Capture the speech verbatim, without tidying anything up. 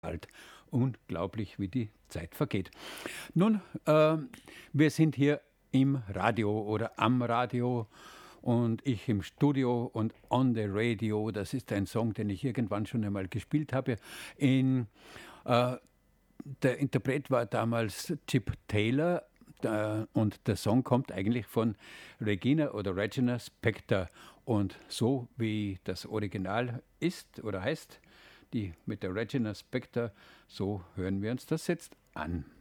alt. Unglaublich, wie die Zeit vergeht. Nun, äh, wir sind hier im Radio oder am Radio und ich im Studio und on the radio. Das ist ein Song, den ich irgendwann schon einmal gespielt habe. In, äh, der Interpret war damals Chip Taylor äh, und der Song kommt eigentlich von Regina oder Regina Spektor. Und so wie das Original ist oder heißt, die mit der Regina Spektor, so hören wir uns das jetzt an.